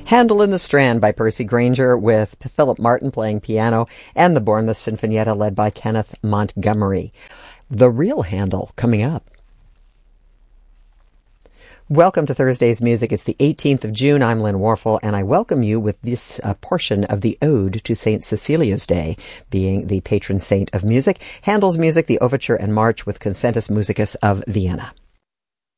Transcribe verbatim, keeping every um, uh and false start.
Handel in the Strand by Percy Grainger with Philip Martin playing piano and the Bournemouth Sinfonietta led by Kenneth Montgomery. The real Handel coming up. Welcome to Thursday's Music. It's the eighteenth of June. I'm Lynn Warfel, and I welcome you with this uh, portion of the Ode to Saint Cecilia's Day, being the patron saint of music. Handel's music, the Overture and March with Concertus Musicus of Vienna.